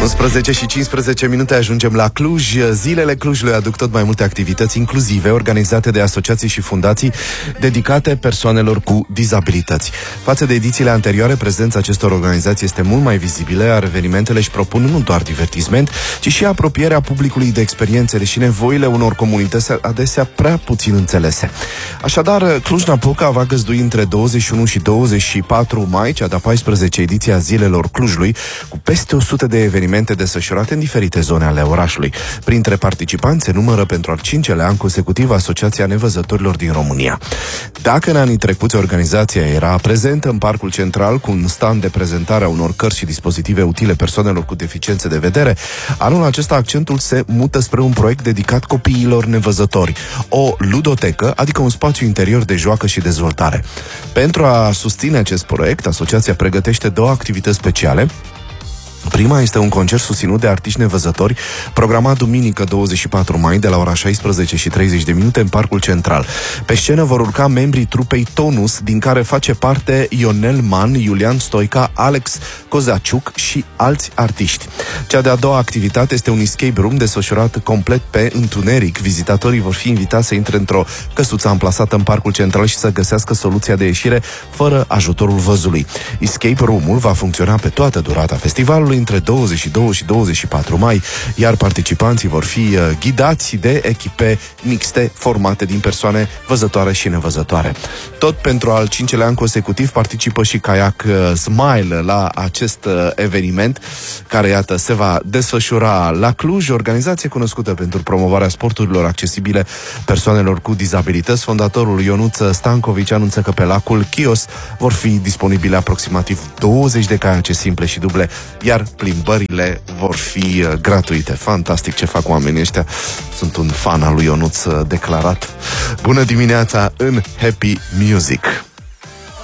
11 și 15 minute ajungem la Cluj. Zilele Clujului aduc tot mai multe activități inclusive organizate de asociații și fundații dedicate persoanelor cu dizabilități. Față de edițiile anterioare, prezența acestor organizații este mult mai vizibilă, iar evenimentele își propun nu doar divertisment, ci și apropierea publicului de experiențele și nevoile unor comunități adesea prea puțin înțelese. Așadar, Cluj-Napoca va găzdui între 21 și 24 mai cea de-a 14-a ediție a Zilelor Clujului, cu peste 100 de evenimente desfășurate în diferite zone ale orașului. Printre participanți se numără pentru al 5-lea an consecutiv Asociația Nevăzătorilor din România. Dacă în anii trecuți organizația era prezentă în Parcul Central cu un stand de prezentare a unor cărți și dispozitive utile persoanelor cu deficiențe de vedere, anul acesta accentul se mută spre un proiect dedicat copiilor nevăzători, o ludotecă, adică un spațiu interior de joacă și dezvoltare. Pentru a susține acest proiect, asociația pregătește două activități speciale. Prima este un concert susținut de artiști nevăzători, programat duminică 24 mai de la ora 16:30 în Parcul Central. Pe scenă vor urca membrii trupei Tonus, din care face parte Ionel Man, Iulian Stoica, Alex Cozaciuc și alți artiști. Cea de-a doua activitate este un escape room desfășurat complet pe întuneric. Vizitatorii vor fi invitați să intre într-o căsuță amplasată în Parcul Central și să găsească soluția de ieșire fără ajutorul văzului. Escape room-ul va funcționa pe toată durata festivalului între 22 și 24 mai, iar participanții vor fi ghidați de echipe mixte formate din persoane văzătoare și nevăzătoare. Tot pentru al 5-lea an consecutiv participă și Kayak Smile la acest eveniment, care, iată, se va desfășura la Cluj, organizație cunoscută pentru promovarea sporturilor accesibile persoanelor cu dizabilități. Fondatorul Ionuț Stancovici anunță că pe lacul Chios vor fi disponibile aproximativ 20 de kaiace simple și duble, iar plimbările vor fi gratuite. Fantastic ce fac oamenii ăștia. Sunt un fan al lui Ionuț declarat. Bună dimineața în Happy Music!